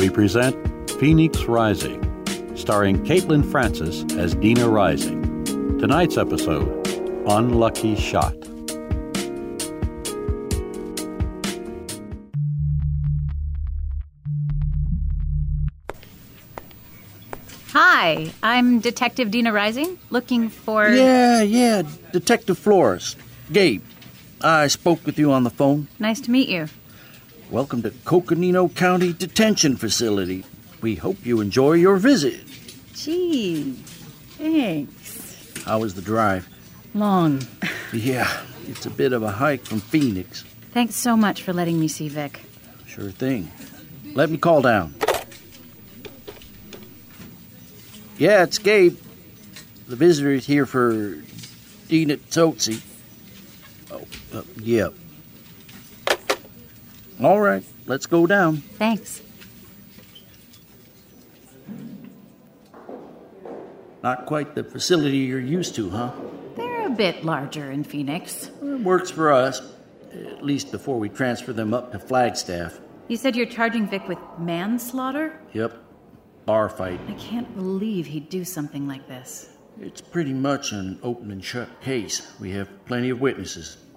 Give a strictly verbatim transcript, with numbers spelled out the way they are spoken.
we present Phoenix Rising, starring Caitlin Francis as Dina Rising. Tonight's episode, Unlucky Shot. Hi, I'm Detective Dina Rising, looking for... Yeah, yeah, Detective Flores. Gabe, I spoke with you on the phone. Nice to meet you. Welcome to Coconino County Detention Facility. We hope you enjoy your visit. Gee, thanks. How was the drive? Long. Yeah, it's a bit of a hike from Phoenix. Thanks so much for letting me see Vic. Sure thing. Let me call down. Yeah, it's Gabe. The visitor is here for Dina Tsotsi. Oh, uh, yeah. All right, let's go down. Thanks. Not quite the facility you're used to, huh? They're a bit larger in Phoenix. It works for us, at least before we transfer them up to Flagstaff. You said you're charging Vic with manslaughter? Yep, bar fight. I can't believe he'd do something like this. It's pretty much an open and shut case. We have plenty of witnesses.